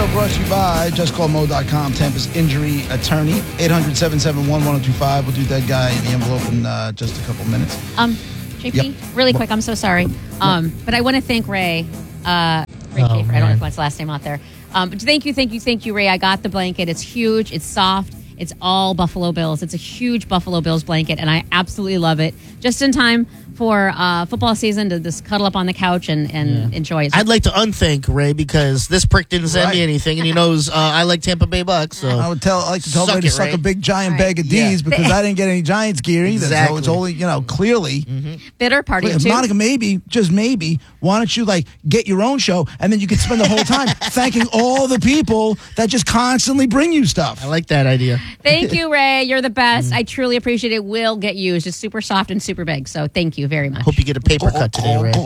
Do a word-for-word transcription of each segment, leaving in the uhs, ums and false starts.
show brought to you by just call mo dot com, Tampa's injury attorney. eight hundred, seven seven one, one oh two five. We'll do that guy in the envelope in uh, just a couple minutes. Um, J P, Yep. really quick, I'm so sorry. Um, but I want to thank Ray. Uh, Ray Oh, Schaefer. I don't know man. if that's his last name out there. Um, but thank you, thank you, thank you, Ray. I got the blanket. It's huge. It's soft. It's all Buffalo Bills. It's a huge Buffalo Bills blanket, and I absolutely love it. Just in time for uh, football season to just cuddle up on the couch and, and Yeah. enjoy it. I'd like to unthank Ray because this prick didn't send Right. me anything, and he knows uh, I like Tampa Bay Bucks. So I would tell, I like to tell Suck Ray to it, suck Ray. a big giant All bag of D's Yeah. because I didn't get any Giants gear either. So Exactly. it's only, you know, clearly. Bitter party of two. Monica, maybe, just maybe, why don't you like get your own show and then you could spend the whole time thanking all the people that just constantly bring you stuff. I like that idea. Thank you, Ray. You're the best. Mm. I truly appreciate it. Will get used. It's super soft and super big. So thank you very much. Hope you get a paper cut today, Ray.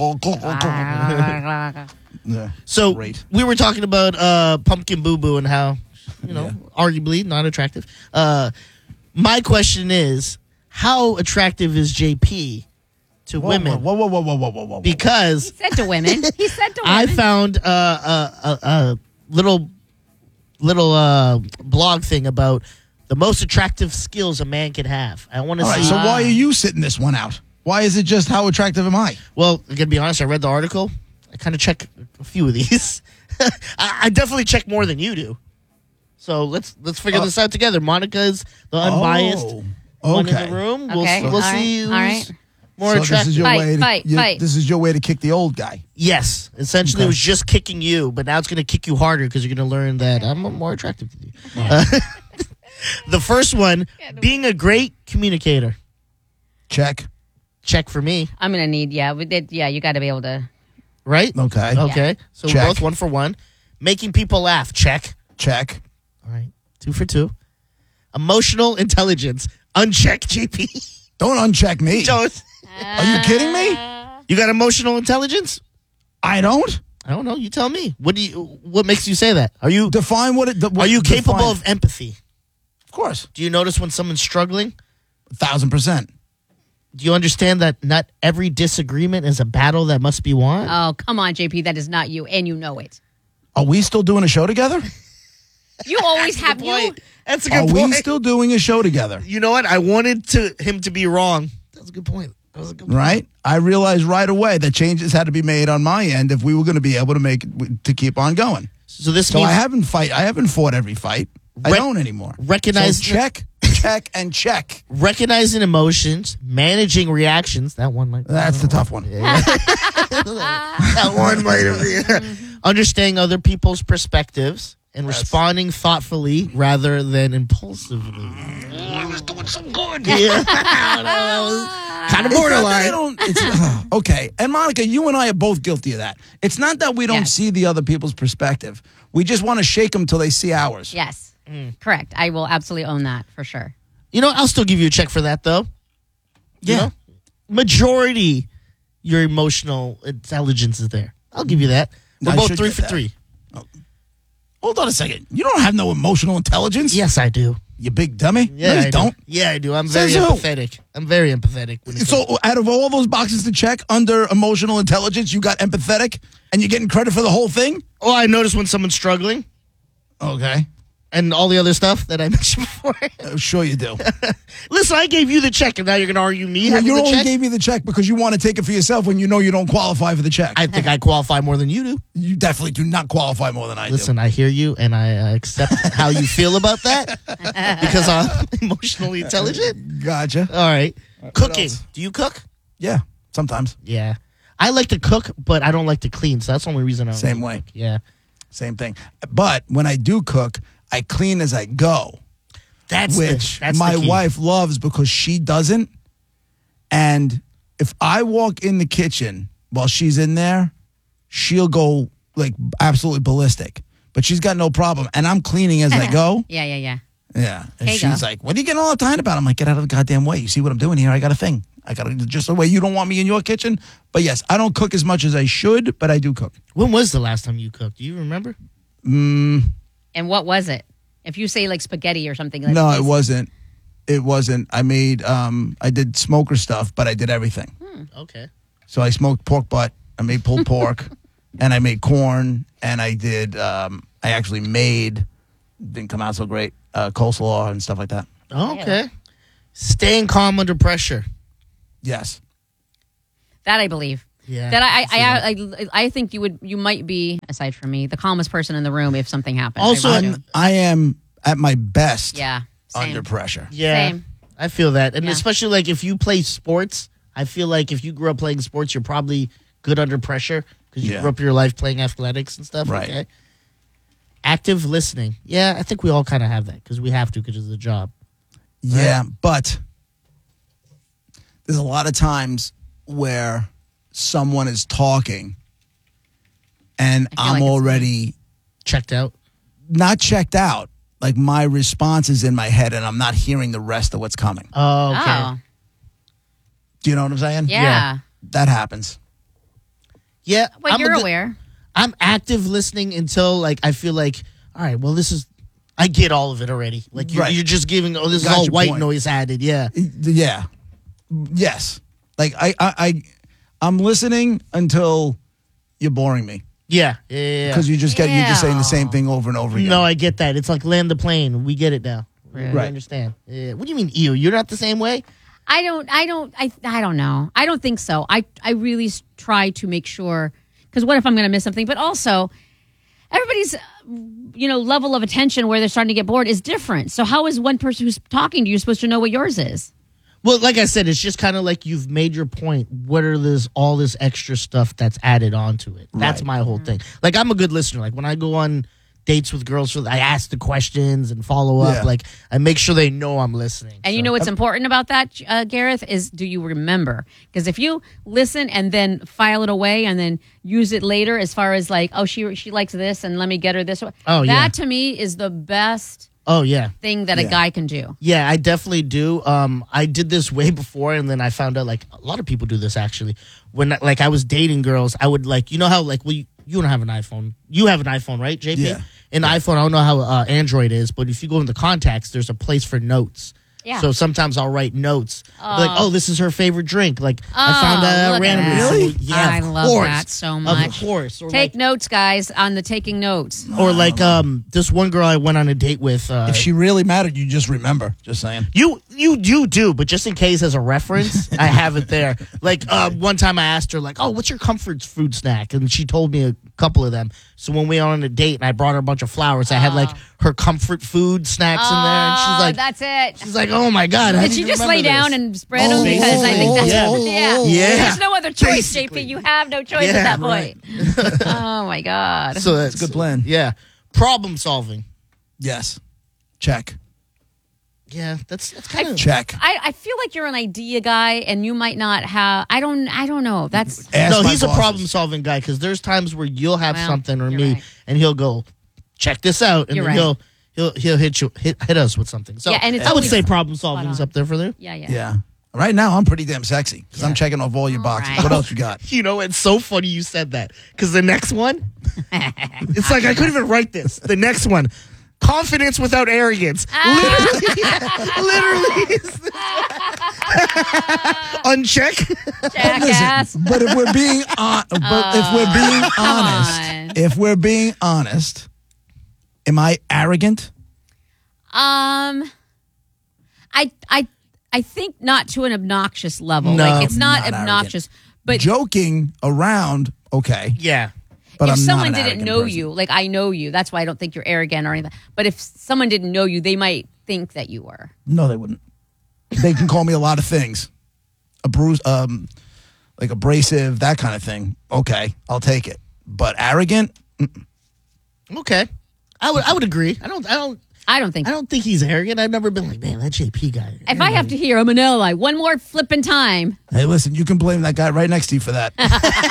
Yeah. So Great. we were talking about uh, Pumpkin Boo Boo and how, you know, Yeah. arguably not attractive. Uh, my question is, how attractive is J P to Whoa, women? Whoa, whoa, whoa, whoa, whoa, whoa, whoa. Because He said to women. He said to women. I found uh, a, a, a little little uh, blog thing about the most attractive skills a man can have. I want to All see. right, so why are you sitting this one out? Why is it just how attractive am I? Well, I'm gonna be honest. I read the article. I kind of check a few of these. I, I definitely check more than you do. So let's let's figure Oh. this out together. Monica is the unbiased Oh, one in okay. the room. We'll, Okay, we'll all see right, who's all right. more so this attractive. is your Fight, way. To, fight, you- fight. This is your way to kick the old guy. Yes, essentially, Okay. it was just kicking you, but now it's going to kick you harder because you're going to learn that I'm more attractive than you. Uh, the first one, being a great communicator. Check. Check for me, I'm gonna need. Yeah, we did. Yeah, you got to be able to. right? Okay. Okay, so Check. we're both one for one. Making people laugh. Check. Check. All right, two for two. Emotional intelligence. Uncheck, J P. Don't uncheck me. Don't- Are you kidding me? You got emotional intelligence? I don't. I don't know. You tell me. What do you? What makes you say that? Are you? Define what it. The, what Are you define- capable of empathy? Of course. Do you notice when someone's struggling? A thousand percent. Do you understand that not every disagreement is a battle that must be won? Oh, come on, J P. That is not you, and you know it. Are we still doing a show together? You always have Good you. point. That's a Are good we point. still doing a show together? You know what? I wanted to him to be wrong. That was a good point. That was a good point. Right? I realized right away that changes had to be made on my end if we were going to be able to make it, to keep on going. So this So means I haven't fight. I haven't fought every fight. I Rec- don't anymore. recognize- So check, check, and check. recognizing emotions, managing reactions. That one might. That's the tough one. that one might have been. Understanding other people's perspectives and responding thoughtfully rather than impulsively. I was doing so good. Yeah. kind of It's not that borderline. they don't- it's- okay. And Monica, you and I are both guilty of that. It's not that we don't Yes. see the other people's perspective. We just want to shake them till they see ours. Yes, Mm. correct. I will absolutely own that for sure. You know, I'll still give you a check for that, though. You Yeah. know? Majority, your emotional intelligence is there. I'll give you that. We're I both should three get for that. three. Hold on a second. You don't have no emotional intelligence? Yes, I do. You big dummy? Yeah, no, you I do. don't. Yeah, I do. I'm very Says who? empathetic. I'm very empathetic. When it comes So, out of all those boxes to check under emotional intelligence, you got empathetic, and you're getting credit for the whole thing? oh, I notice when someone's struggling Okay. and all the other stuff that I mentioned before. Uh, sure you do. Listen, I gave you the check, and now you're going to argue me Yeah, having you the only check? gave me the check because you want to take it for yourself when you know you don't qualify for the check. I think I qualify more than you do. you definitely do not qualify more than I Listen, I hear you, and I uh, accept how you feel about that because I'm emotionally intelligent. do. Gotcha. All right. Cooking. else? Do you cook? Yeah, sometimes. Yeah. I like to cook, but I don't like to clean, so that's the only reason I don't Same like way. to cook. Yeah. Same thing. But when I do cook, I clean as I go, That's which the, that's my the key. wife loves because she doesn't. And if I walk in the kitchen while she's in there, she'll go like absolutely ballistic. But she's got no problem. And I'm cleaning as I go. Yeah, yeah, yeah. Yeah. And There you she's go. like, what are you getting all uptight about? I'm like, get out of the goddamn way. You see what I'm doing here? I got a thing. I got to just the way you don't want me in your kitchen. But yes, I don't cook as much as I should, but I do cook. When was the last time you cooked? Do you remember? Mm, And what was it? If you say like spaghetti or something like no, this- it wasn't. It wasn't. I made, um, I did smoker stuff, but I did everything. Okay. So I smoked pork butt. I made pulled pork, and I made corn, and I did, um, I actually made. Didn't come out so great. Uh, coleslaw and stuff like that. Oh, okay. Staying calm under pressure. Yes. That I believe. Yeah. That I I, see I, that. I I think you would you might be, aside from me, the calmest person in the room if something happened. Also, I I'm, really do. I am at my best yeah, same. under pressure. Yeah. Same. I feel that. And Yeah. especially like if you play sports, I feel like if you grew up playing sports, you're probably good under pressure because you Yeah. grew up your life playing athletics and stuff. Right. Okay. Active listening. Yeah, I think we all kind of have that because we have to because of the job. Yeah, but there's a lot of times where someone is talking and I feel I'm like it's already Checked out. not checked out. Like my response is in my head and I'm not hearing the rest of what's coming. Oh, okay. Oh, Do you know what I'm saying? yeah. Yeah. That happens. Yeah. But I'm a you're good- aware. I'm active listening until like I feel like, all right, well, this is, I get all of it already. Like you're, Right. you're just giving, oh, this Got is all your white point. noise added. Yeah. Yeah. Yes. Like I, I, I I'm listening until you're boring me Yeah. Yeah. yeah, yeah. because you just get you're just saying the same Ew. thing over and over again. No, I get that. It's like land the plane. We get it now. We Right. understand. Yeah. What do you mean, ew? You're not the same way? I don't. I don't. I. I don't know. I don't think so. I. I really s- try to make sure. Because what if I'm going to miss something? But also, everybody's, uh, you know, level of attention where they're starting to get bored is different. So how is one person who's talking to you supposed to know what yours is? Well, like I said, it's just kind of like you've made your point. What are this all this extra stuff that's added onto it? That's Right. my whole thing. Like I'm a good listener. Like when I go on dates with girls, I ask the questions and follow up. Yeah. Like I make sure they know I'm listening. And you So- know what's important about that, uh, Gareth, is do you remember? Because if you listen and then file it away and then use it later, as far as like, oh, she she likes this, and let me get her this. Oh, that yeah. to me is the best Oh yeah. thing that a Yeah. guy can do. Yeah, I definitely do. Um, I did this way before, and then I found out like a lot of people do this actually. When like I was dating girls, I would like you know how like well you, you don't have an iPhone, you have an iPhone, right, J P? Yeah. An iPhone, I don't know how uh, Android is, but if you go into contacts, there's a place for notes. Yeah. So sometimes I'll write notes like, oh, this is her favorite drink. Like I Oh, found look out at randomly. that. Really? Yeah, I of love course. that so much. Of course. Or Take like, notes, guys, on the taking notes. or like um, this one girl I went on a date with. Uh, If she really mattered, you just remember. Just saying. You you you do, but just in case as a reference, I have it there. Like uh, one time I asked her, like, "Oh, what's your comfort food snack?" And she told me a couple of them. So when we went on a date and I brought her a bunch of flowers, I had like her comfort food snacks in there, and Oh, she's like, that's it. she's like, "Oh my god!" how Did do she you just remember lay down this?" and spread them? Oh, Because I think that's yeah. yeah. Yeah. There's no other choice, Basically. J P. You have no choice Yeah, at that right. point. Oh my god. So that's a good plan. Yeah, problem solving. Yes. Check. Yeah, that's that's kind of Check. I, I feel like you're an idea guy, and you might not have. I don't. I don't know. That's Ask no. my He's a bosses. problem solving guy because there's times where you'll have Well, something or you're me, right. and he'll go, check this out, and You're then right. he'll he'll he'll hit you hit, hit us with something. So Yeah, and it's I would always say problem solving is spot on. up there for there. yeah, yeah. Yeah. Right now, I'm pretty damn sexy because I'm checking off all your All boxes. right. What else you got? You know, it's so funny you said that because the next one, it's like I couldn't even write this. The next one, confidence without arrogance. Ah. Literally, is this uncheck. Jackass. Listen, but if we're being on, but if we're being honest, on. if we're being honest, am I arrogant? Um, I I I think not to an obnoxious level. No, like it's not, not obnoxious, but Joking around, okay, Yeah. but if I'm someone not an didn't arrogant know person. you, like I know you, that's why I don't think you're arrogant or anything. But if someone didn't know you, they might think that you were. No, they wouldn't. They can call me a lot of things, a bruise, um, like abrasive, that kind of thing. Okay, I'll take it. But arrogant, Okay. I would I would agree. I don't I don't I don't think. I don't think he's arrogant. I've never been like, man, that J P guy. If I have to hear a Manila one more flipping time, hey, listen, you can blame that guy right next to you for that.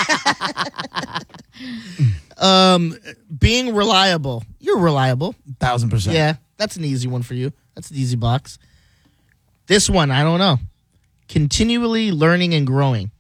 Um, being reliable. You're reliable. Thousand percent. Yeah, that's an easy one for you. That's an easy box. This one, I don't know. Continually learning and growing.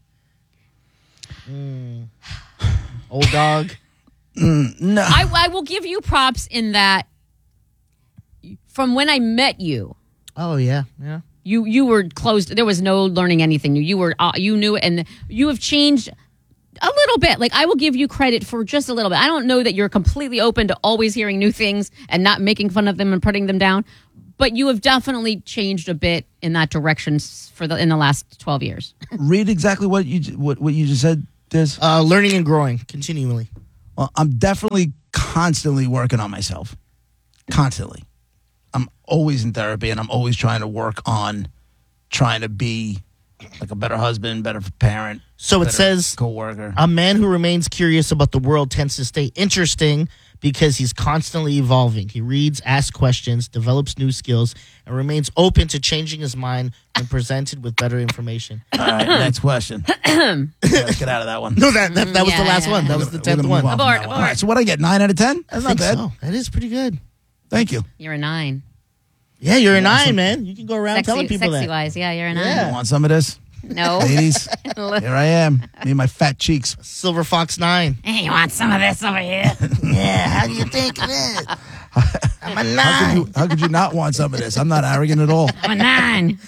Mm. Old dog. No. I, I will give you props in that. From when I met you, Oh yeah, yeah. you you were closed. There was no learning anything new. You were uh, you knew, and you have changed A little bit. Like, I will give you credit for just a little bit. I don't know that you're completely open to always hearing new things and not making fun of them and putting them down. But you have definitely changed a bit in that direction s- for the in the last twelve years. Read exactly what you what, what you just said, Diz. Uh, learning and growing continually. Well, I'm definitely constantly working on myself. Constantly. I'm always in therapy, and I'm always trying to work on trying to be like a better husband, better parent. So it better says, co-worker. a man who remains curious about the world tends to stay interesting because he's constantly evolving. He reads, asks questions, develops new skills, and remains open to changing his mind when presented with better information. All right, next question. Let's get out of that one. No, that that, that was Yeah, the last yeah. one. That was the We're tenth gonna one. move on from Abort, that one. abort. All right, so what I get? Nine out of ten? I That's not think bad. so. That is pretty good. Thank you. You're a nine. Yeah, you're a nine, man. You can go around telling Sexy, people sexy that. wise, yeah, you're a nine. Yeah. You want some of this? No. Ladies, here I am. Me and my fat cheeks. Silver Fox nine. Hey, you want some of this over here? Yeah, how do you think it is? I'm a How could, nine. you, how could you not want some of this? I'm not arrogant at all. I'm a nine.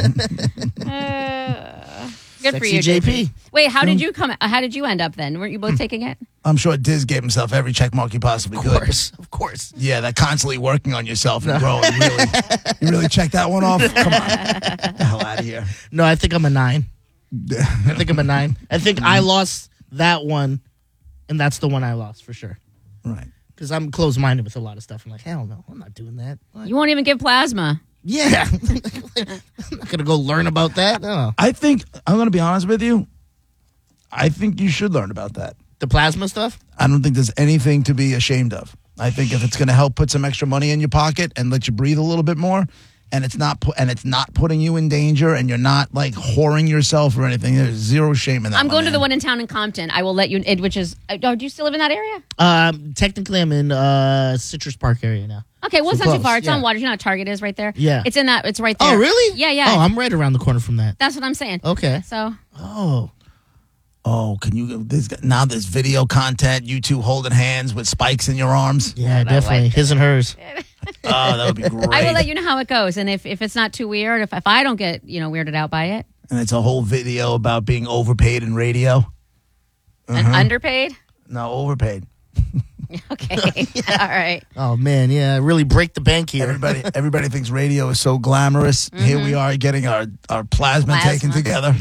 Uh, good for Sexy you, J J P. P. Wait, how did you come? uh, How did you end up then? Weren't you both taking it? I'm sure Diz gave himself every check mark he possibly Of could. course, of course. Yeah, that constantly working on yourself and growing. Really, you really checked that one off? Come on. Get the hell out of here. No, I think I'm a nine. I think I'm a nine. I think I lost that one, and that's the one I lost for sure. Right. Because I'm closed-minded with a lot of stuff. I'm like, hell no, I'm not doing that. What? You won't even give plasma. Yeah. I'm not going to go learn about that. No. I think, I'm going to be honest with you, I think you should learn about that. The plasma stuff? I don't think there's anything to be ashamed of. I think if it's going to help put some extra money in your pocket and let you breathe a little bit more, and it's not pu- and it's not putting you in danger, and you're not like whoring yourself or anything, there's zero shame in that. I'm my going to man. the one in town in Compton. I will let you, it, which is, uh, oh, do you still live in that area? Um, technically, I'm in uh, Citrus Park area now. Okay, well, it's So not too close, far. It's yeah. on Water. You know how Target is right there? Yeah. It's in that, it's right there. Oh, really? Yeah, yeah. Oh, I'm right around the corner from that. That's what I'm saying. Okay. So, Oh. Oh, can you? This, now there's video content. You two holding hands with spikes in your arms. Yeah, definitely. His and hers. Oh, that would be great. I will let you know how it goes. And if, if it's not too weird, if, if I don't get, you know, weirded out by it, And it's a whole video about being overpaid in radio. and underpaid, No, overpaid. okay. All right. Oh, man. Yeah, really break the bank here. Everybody, everybody thinks radio is so glamorous. Here we are getting our our plasma, Plasma. taken together.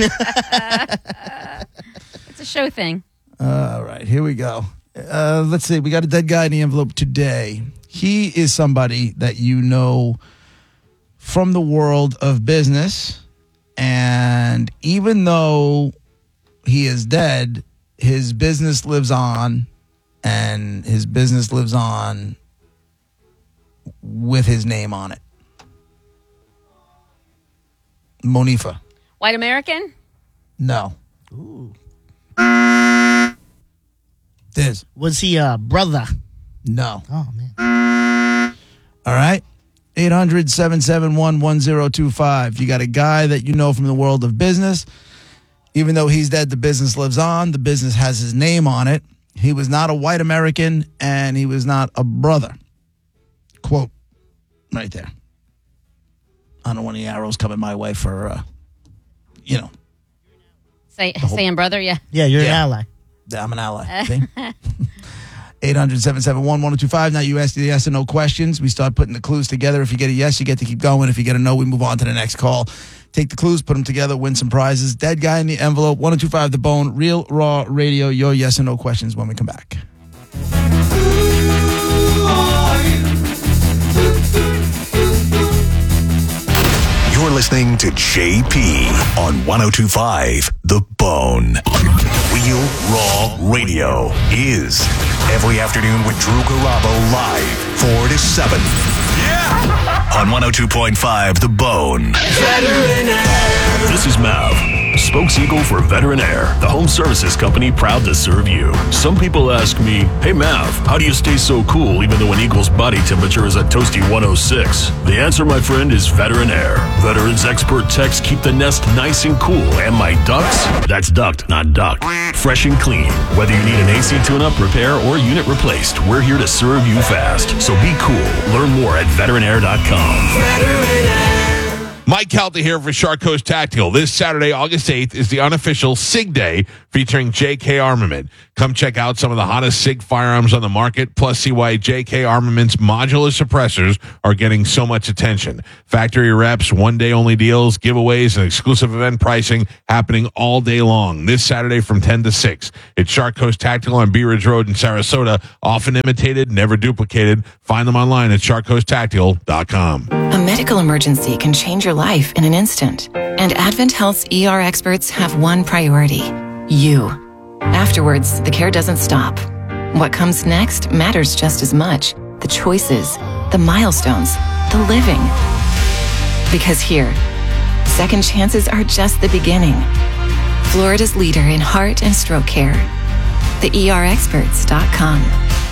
It's a show thing. All right, here we go. Uh, let's see. We got a dead guy in the envelope today. He is somebody that you know from the world of business. And even though he is dead, his business lives on. And his business lives on with his name on it. Monifa. White American? No. Ooh. Diz. Was he a brother? No. Oh, man. All right. eight hundred, seven seven one, one zero two five. You got a guy that you know from the world of business. Even though he's dead, the business lives on. The business has his name on it. He was not a white American, and he was not a brother. Quote right there. I don't want any arrows coming my way for, uh, you know, Say, saying brother, yeah. Yeah, you're Yeah. an ally. I'm an ally. See? eight hundred, seven seven one, one zero two five. Now you ask the yes or no questions. We start putting the clues together. If you get a yes, you get to keep going. If you get a no, we move on to the next call. Take the clues, put them together, win some prizes. Dead guy in the envelope, one zero two five The Bone, Real Raw Radio. Your yes or no questions when we come back. You're listening to J P on one oh two point five The Bone. Real Raw Radio is every afternoon with Drew Garabo live four to seven. Yeah! On one oh two point five The Bone. This is Mav, Spokeseagull for Veteran Air, the home services company proud to serve you. Some people ask me, hey Mav, how do you stay so cool even though an eagle's body temperature is at toasty one oh six? The answer, my friend, is Veteran Air. Veterans expert techs keep the nest nice and cool, and my ducts, that's duct, not duck, fresh and clean. Whether you need an A C tune-up, repair, or unit replaced, we're here to serve you fast. So be cool. Learn more at veteran air dot com. Mike Kelty here for Shark Coast Tactical. This Saturday, August eighth, is the unofficial SIG Day featuring J K Armament. Come check out some of the hottest SIG firearms on the market, plus see why J K Armament's modular suppressors are getting so much attention. Factory reps, one-day-only deals, giveaways, and exclusive event pricing happening all day long. This Saturday from ten to six. It's Shark Coast Tactical on Bee Ridge Road in Sarasota. Often imitated, never duplicated. Find them online at shark coast tactical dot com. A medical emergency can change your life in an instant. And Advent Health's E R experts have one priority: you. Afterwards, the care doesn't stop. What comes next matters just as much. The choices, the milestones, the living. Because here, second chances are just the beginning. Florida's leader in heart and stroke care. the E R experts dot com.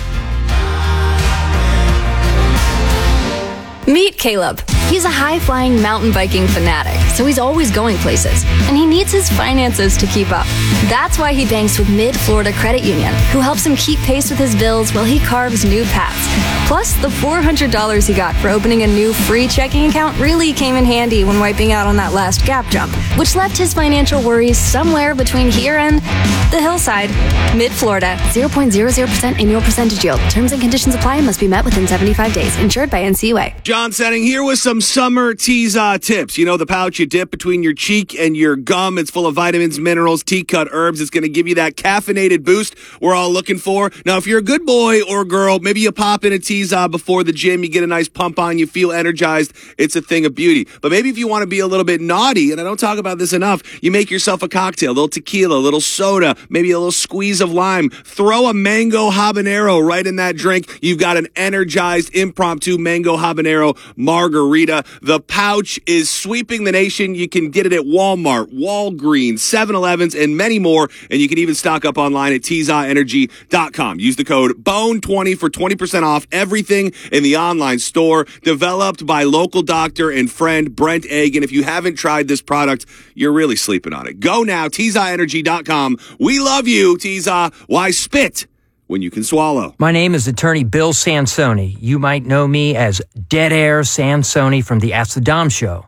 Meet Caleb. He's a high-flying mountain biking fanatic, so he's always going places, and he needs his finances to keep up. That's why he banks with Mid-Florida Credit Union, who helps him keep pace with his bills while he carves new paths. Plus, the four hundred dollars he got for opening a new free checking account really came in handy when wiping out on that last gap jump, which left his financial worries somewhere between here and the hillside. Mid-Florida, zero point zero zero percent annual percentage yield. Terms and conditions apply and must be met within seventy-five days. Insured by N C U A. John Setting here with some summer T-Za tips. You know the pouch you dip between your cheek and your gum. It's full of vitamins, minerals, tea-cut herbs. It's going to give you that caffeinated boost we're all looking for. Now, if you're a good boy or girl, maybe you pop in a T-Za before the gym. You get a nice pump on. You feel energized. It's a thing of beauty. But maybe if you want to be a little bit naughty, and I don't talk about this enough, you make yourself a cocktail, a little tequila, a little soda, maybe a little squeeze of lime. Throw a mango habanero right in that drink. You've got an energized impromptu mango habanero margarita. The pouch is sweeping the nation. You can get it at Walmart, Walgreens, seven elevens, and many more. And you can even stock up online at T Z A energy dot com. Use the code B O N E twenty for twenty percent off everything in the online store. Developed by local doctor and friend Brent Egg. And if you haven't tried this product, you're really sleeping on it. Go now, T Z A energy dot com. We love you, T Z A. Why spit when you can swallow? My name is attorney Bill Sansoni. You might know me as Dead Air Sansoni from the Ask the Dom Show.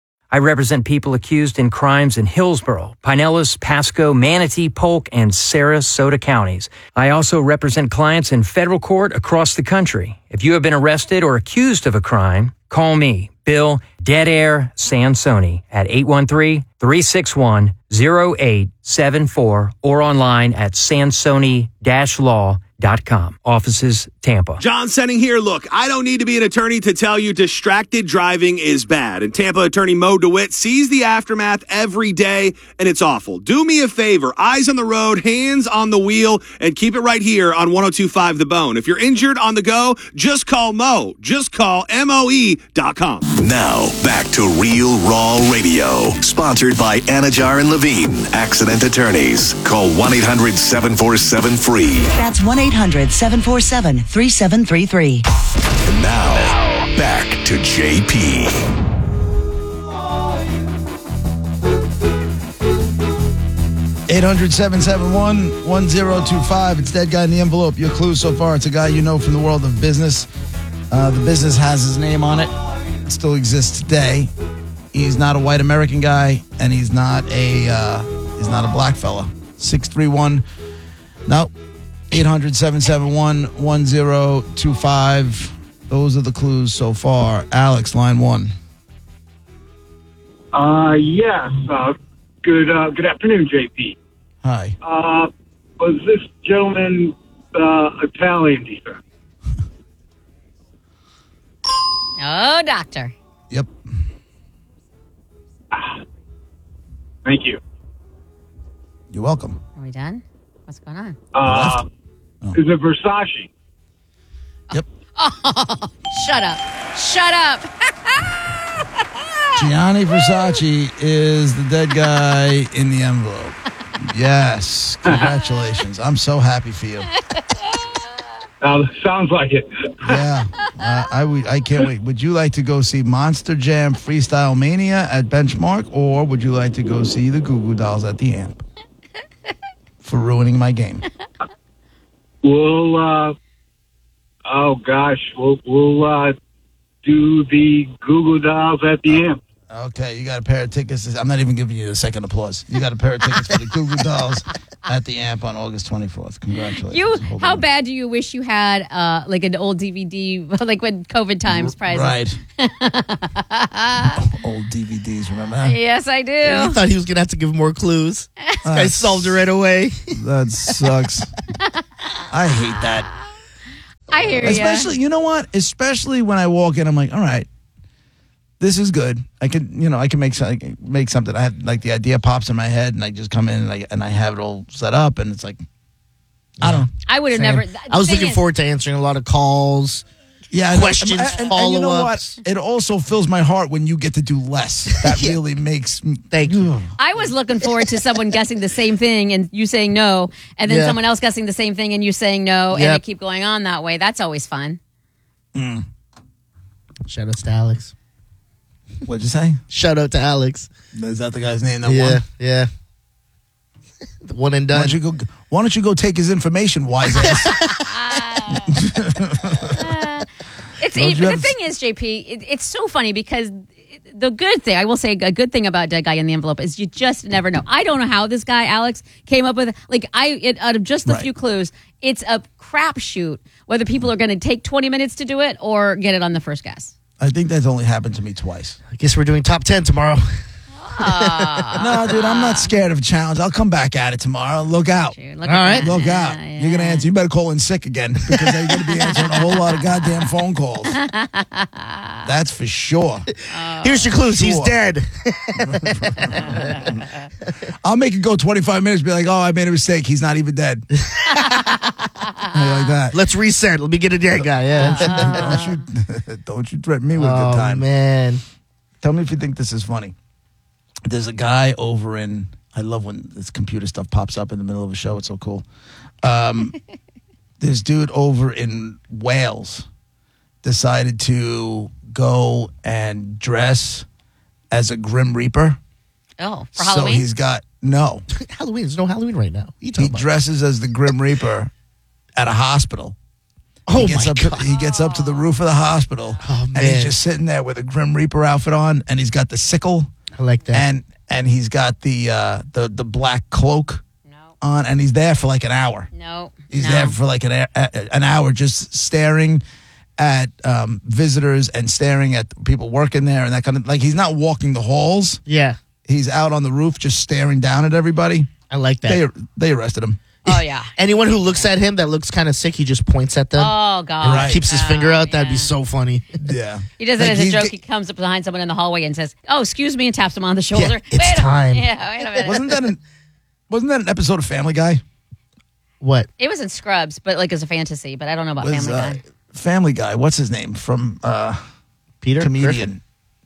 I represent people accused in crimes in Hillsborough, Pinellas, Pasco, Manatee, Polk, and Sarasota counties. I also represent clients in federal court across the country. If you have been arrested or accused of a crime, call me, Bill Dead Air Sansoni, at eight one three, three six one, zero eight seven four or online at sansoni dash law dot com. Offices, Tampa. John Setting here. Look, I don't need to be an attorney to tell you distracted driving is bad. And Tampa attorney Mo DeWitt sees the aftermath every day, and it's awful. Do me a favor. Eyes on the road, hands on the wheel, and keep it right here on one oh two point five The Bone. If you're injured on the go, just call Mo. Just call M O E dot com. Now, back to Real Raw Radio. Sponsored by Anajar and Levine, Accident Attorneys. Call one eight hundred seven four seven free. That's one eight hundred seven four seven three seven three three. And now, back to J P. eight hundred seven seven one one zero two five. It's Dead Guy in the Envelope. Your clue so far, it's a guy you know from the world of business. Uh, the business has his name on it. It still exists today. He's not a white American guy, and he's not a uh, he's not a black fella. six three one No. eight hundred seven seven one one zero two five. Those are the clues so far. Alex, line one. Uh, yes. Uh, good uh, good afternoon, J P. Hi. Uh, was this gentleman uh, Italian descent? Oh, doctor. Yep. Thank you. You're welcome. Are we done? What's going on? Uh, oh. Is it Versace? Yep. Oh, shut up. Shut up. Gianni Versace is the dead guy in the envelope. Yes. Congratulations. I'm so happy for you. Uh, sounds like it. Yeah. Uh, I would. I can't wait. Would you like to go see Monster Jam Freestyle Mania at Benchmark, or would you like to go see the Goo Goo Dolls at the Amp for ruining my game? We'll, uh, oh gosh, we'll, we'll uh, do the Goo Goo Dolls at the Amp. Okay, you got a pair of tickets. I'm not even giving you a second applause. You got a pair of tickets for the Goo Goo Dolls at the Amp on August twenty-fourth. Congratulations. You, Hold how on. bad do you wish you had uh, like an old D V D, like when COVID times present? Right. Old D V Ds, remember that? Yes, I do. I thought he was gonna have to give more clues. This guy Uh, solved it right away. That sucks. I hate that. I hear you. Especially, you know what? Especially when I walk in, I'm like, all right, this is good. I can, you know, I can make some- I can make something. I have like the idea pops in my head, and I just come in and I and I have it all set up, and it's like, I don't know. I would have Same. never. I was the thing looking is- forward to answering a lot of calls. Yeah, and- questions, and, and, and you know what? follow-ups. It also fills my heart when you get to do less. That Yeah. really makes me. Thank you. I was looking forward to someone guessing the same thing and you saying no, and then Yeah. someone else guessing the same thing and you saying no, and Yep. it keep going on that way. That's always fun. Shout out to Alex. What'd you say? Shout out to Alex. Is that the guy's name that Yeah, won? yeah. The one and Why done. don't you go? Why don't you go take his information, wise ass? It's Don't it, you but have- the thing is, J P, it, it's so funny because the good thing I will say a good thing about Dead Guy in the Envelope is you just never know. I don't know how this guy Alex came up with like I it, out of just the Right. few clues. It's a crapshoot whether people are going to take twenty minutes to do it or get it on the first guess. I think that's only happened to me twice. I guess we're doing top ten tomorrow. No, dude, I'm not scared of a challenge. I'll come back at it tomorrow. Look out. Dude, look All at right. that. Look Yeah, out. yeah. You're going to answer. You better call in sick again because they're going to be answering a whole lot of goddamn phone calls. That's for sure. Here's your clues. He's Sure. dead. I'll make it go twenty-five minutes, be like, oh, I made a mistake. He's not even dead. I like that. Let's reset. Let me get a dead guy. Yeah. don't, you, don't you threaten me with a oh, good time. man. Tell me if you think this is funny. There's a guy over in, I love when this computer stuff pops up in the middle of a show. It's so cool. Um, this dude over in Wales decided to go and dress as a Grim Reaper. Oh, for So Halloween. he's got, no. Halloween. There's no Halloween right now. What are you He talking about? dresses as the Grim Reaper at a hospital. Oh, he gets my up to, God. he gets up to the roof of the hospital, Oh, and he's man. just sitting there with a Grim Reaper outfit on, and he's got the sickle, I like that. and and he's got the uh, the the black cloak no, on, and he's there for like an hour. no, He's no. there for like an a- a- an hour, just staring at um, visitors and staring at people working there, and that kind of like he's not walking the halls. yeah. He's out on the roof, just staring down at everybody. I like that. They they arrested him. Oh yeah. Anyone who looks at him that looks kind of sick, he just points at them. Oh god. Right. Keeps his Oh, finger out. That'd be yeah. so funny. Yeah, He does it Like, as a he's joke. get- He comes up behind someone in the hallway and says, "Oh, excuse me," and taps him on the shoulder. it's wait time. A minute. Yeah, wait a minute. Wasn't that an wasn't that an episode of Family Guy? What? It was in Scrubs, but like as a fantasy. But I don't know about Was, Family uh, Guy. Family Guy. What's his name from uh, Peter? comedian? Griffin?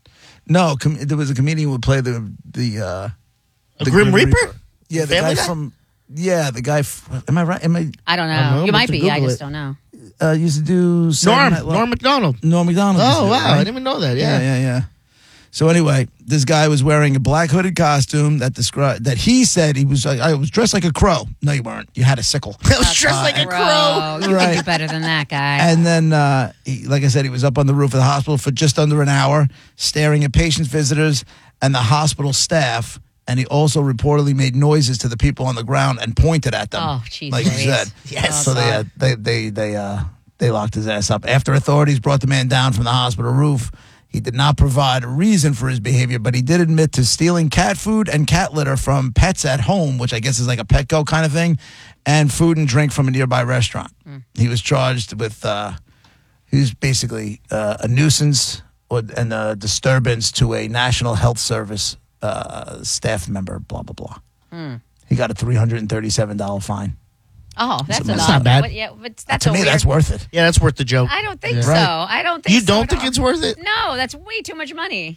No, com- there was a comedian who would play the the uh, A the Grim Reaper? Yeah, the Family guy Guy? from yeah, the guy. F- am I right? Am I I don't know. I don't know, you but might to be. I Google just it. don't know. uh, used to do Saturday Norm. Night Live. Norm McDonald. Norm Macdonald. used to Oh, do it, wow. right? I didn't even know that. Yeah, Yeah. yeah, yeah. So anyway, this guy was wearing a black hooded costume that described that he said he was. I was dressed like a crow. No, you weren't. You had a sickle. I was dressed like a crow. Bro, you Right. can do better than that guy. And then, uh, he, like I said, he was up on the roof of the hospital for just under an hour, staring at patients, visitors, and the hospital staff. And he also reportedly made noises to the people on the ground and pointed at them. Oh, jeez like you Louise. said. Yes. So they, uh, they, they, they, uh, they locked his ass up. After authorities brought the man down from the hospital roof, he did not provide a reason for his behavior, but he did admit to stealing cat food and cat litter from pets at home, which I guess is like a Petco kind of thing, and food and drink from a nearby restaurant. He was charged with, uh, he was basically uh, a nuisance or, and a disturbance to a National Health Service uh, staff member, blah, blah, blah. He got a three hundred thirty-seven dollars fine. oh, that's, That's enough. not bad. But, yeah, but that's to a me, weird, that's worth it. Yeah, that's worth the joke. I don't think Yeah. so. Right. I don't think You so don't at think all. it's worth it? No, that's way too much money.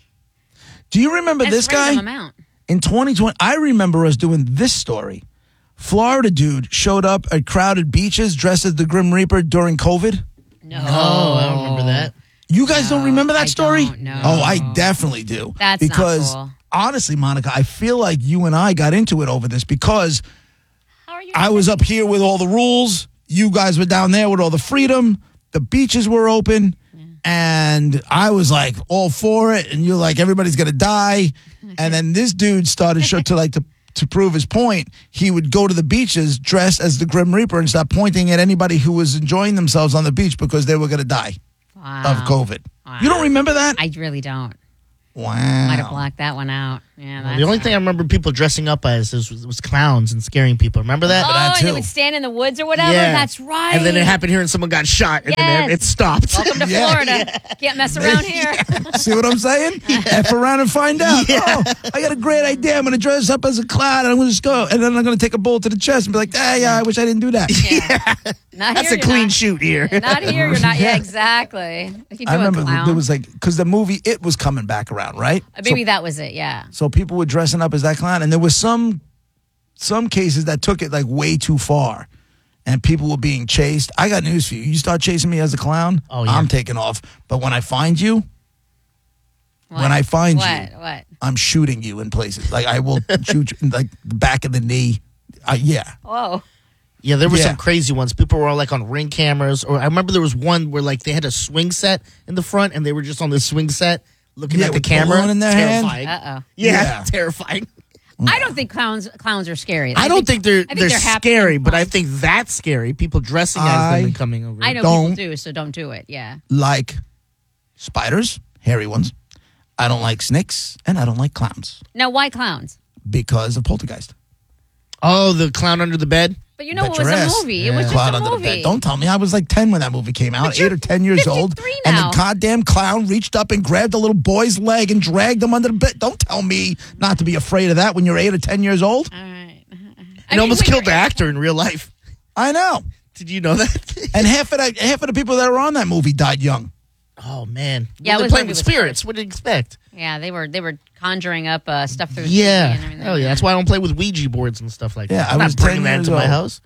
Do you remember That's this guy? random amount. In twenty twenty, I remember us doing this story. Florida dude showed up at crowded beaches dressed as the Grim Reaper during COVID. No. Oh, I don't remember that. You guys No, don't remember that I story? don't, no. Oh, I definitely do. That's not because cool. honestly, Monica, I feel like you and I got into it over this because How are you? I was up here with all the rules. You guys were down there with all the freedom. The beaches were open. and I was like all for it, and you're like, everybody's gonna die. And then this dude started show to like to to prove his point. He would go to the beaches dressed as the Grim Reaper and start pointing at anybody who was enjoying themselves on the beach because they were gonna die Wow. of COVID. Wow. You don't remember that? I really don't. Wow. Might have blocked that one out. Yeah, that's The only thing I remember people dressing up as was, was clowns and scaring people. Remember that? Oh, and they would stand in the woods or whatever. Yeah. That's right. And then it happened here and someone got shot and then Yes. it stopped. Welcome to Yeah. Florida. Can't mess around here. See what I'm saying? F around and find out. Oh, I got a great idea. I'm going to dress up as a clown and I'm going to just go. And then I'm going to take a bullet to the chest and be like, hey, yeah, I wish I didn't do that. Not That's here, a you're clean not. shoot here. Not here. You're not. Yeah, Yeah. exactly. If you do I a remember clown. there was like, because the movie It was coming back around, right? Uh, Maybe So, that was it. Yeah. so people were dressing up as that clown. And there was some some cases that took it like way too far. And people were being chased. I got news for you. You start chasing me as a clown, Oh, yeah. I'm taking off. But when I find you, What? when I find what? you, What? I'm shooting you in places. Like I will shoot you in, like the back of the knee. Uh, yeah. Whoa. Yeah, there were Yeah. some crazy ones. People were all like on Ring cameras, or I remember there was one where like they had a swing set in the front, and they were just on the swing set looking Yeah, at the with camera. balloon in their hand. terrifying. Uh oh. Yeah, Yeah. terrifying. I don't think clowns clowns are scary. I don't think, they're I think they're, they're happy scary, and but I fun. think that's scary. People dressing as I- them and coming over. I know Don't. people do, so don't do it. Yeah. Like spiders, hairy ones. I don't like snakes, and I don't like clowns Now, why clowns? because of Poltergeist. Oh, the clown under the bed. But you know, Bet it your was a ass. movie. It was just Clown a under the movie. bed. Don't tell me. I was like ten when that movie came out, But you're eight or ten years old. fifty-three And now. the goddamn clown reached up and grabbed the little boy's leg and dragged him under the bed. Don't tell me not to be afraid of that when you're eight or ten years old. All right. And almost killed the actor in real life. I know. Did you know that? And half of the, half of the people that were on that movie died young. Oh man. Yeah, it well, they're was playing when with he was spirits. What did you expect? Yeah, they were they were conjuring up uh, stuff through. Yeah. The T V and everything. Oh yeah. That's why I don't play with Ouija boards and stuff like Yeah, that. I I'm was not bringing ten that years into my old. house.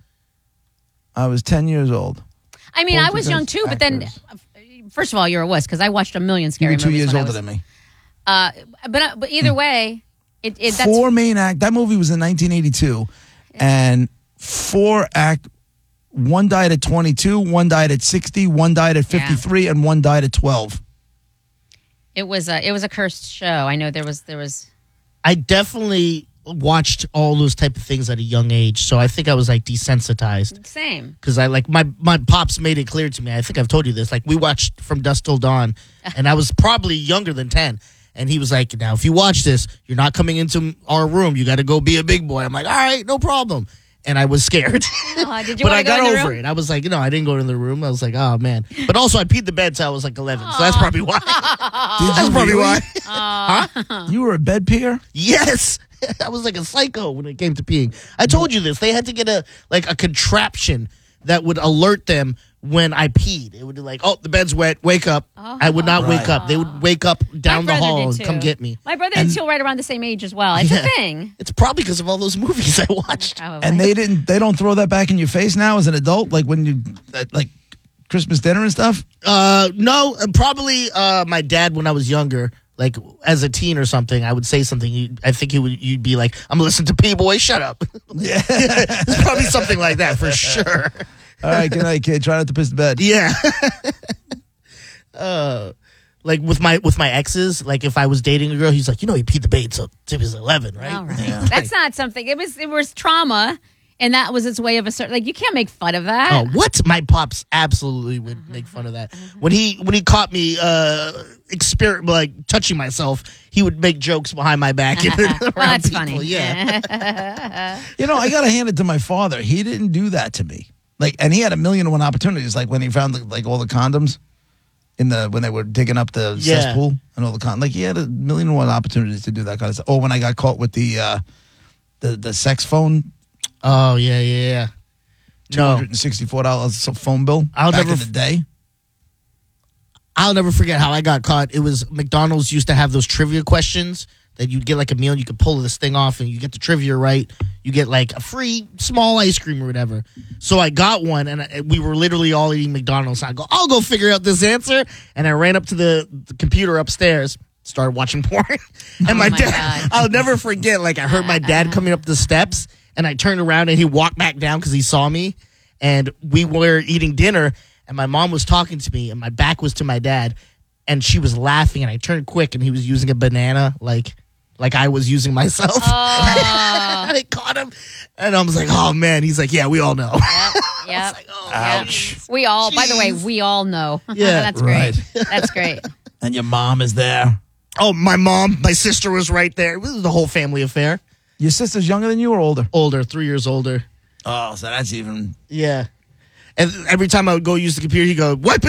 I was ten years old. I mean, I was young too, but then, Actors. uh, first of all, you're a wuss because I watched a million You scary were two movies. years when I older was- than me. Uh, but uh, but either way, it, it that's Four main act. That movie was in nineteen eighty-two, and four act. One died at twenty-two, one died at sixty, one died at fifty-three, and one died at twelve. it was a it was a cursed show. I know there was there was. I definitely watched all those type of things at a young age, so I think I was like desensitized. Same. Because I like my my pops made it clear to me. I think I've told you this. Like we watched From Dusk Till Dawn, and I was probably younger than ten. And he was like, "Now, if you watch this, you're not coming into our room. You got to go be a big boy." I'm like, "All right, no problem." And I was scared, Oh, did you but wanna I go got in the over room? it. I was like, "No, I didn't go in the room." I was like, "Oh man!" But also, I peed the bed till I was like eleven, so that's probably why. Did That's you probably really? why. You were a bed peer? Yes. I was like a psycho when it came to peeing. I told you this. They had to get a like a contraption that would alert them when I peed. It would be like, "Oh, the bed's wet. Wake up." I would not wake Right. up. They would wake up down the brother hall did and too. come get me. My brother and too, right around the same age as well. It's Yeah. a thing. It's probably because of all those movies I watched. Probably. And they didn't. They don't throw that back in your face now as an adult, like when you at, like Christmas dinner and stuff. Uh, no, uh, probably uh, my dad when I was younger. Like as a teen or something, I would say something. He, I think he would. You'd be like, "I'm listening to P Boy. Shut up." Yeah. It's probably something like that for sure. All right. Good night, kid. Try not to piss the bed. Yeah. uh, like with my with my exes, like if I was dating a girl, he's like, "You know, he peed the bait till he was eleven, right?" All right. That's not something. It was it was trauma, and that was its way of a certain. Like you can't make fun of that. Oh, what? My pops absolutely would make fun of that. When he when he caught me uh exper- like touching myself, he would make jokes behind my back. And around Well, that's people. funny. Yeah. You know, I gotta hand it to my father. He didn't do that to me. Like, and he had a million and one opportunities. Like when he found the, like all the condoms in the when they were digging up the Yeah. cesspool and all the con. Like he had a million and one opportunities to do that kind of stuff. Or when I got caught with the uh, the the sex phone, Oh yeah, yeah, yeah. two No, hundred and sixty four dollars phone bill. I'll back never in the f- day. I'll never forget how I got caught. It was McDonald's used to have those trivia questions that you'd get like a meal, you could pull this thing off, and you get the trivia right. You get like a free small ice cream or whatever. So I got one, and I, we were literally all eating McDonald's. I go, I'll go figure out this answer, and I ran up to the, the computer upstairs, started watching porn, and Oh my my dad. God. I'll never forget. Like I heard my dad coming up the steps, and I turned around, and he walked back down because he saw me, and we were eating dinner. and my mom was talking to me, and my back was to my dad, and she was laughing, and I turned quick, and he was using a banana like like I was using myself. Oh. I caught him, and I was like, "Oh man!" He's like, "Yeah, we all know." Yep. Yep. Like, oh, Ouch. Yep. We all, by the way, we all know. Yeah, That's great. right. That's great. And your mom is there. Oh, my mom, my sister was right there. It was the whole family affair. Your sister's younger than you or older? Older, three years older. Oh, so that's even. Yeah. And every time I would go use the computer, he'd go, wipe it.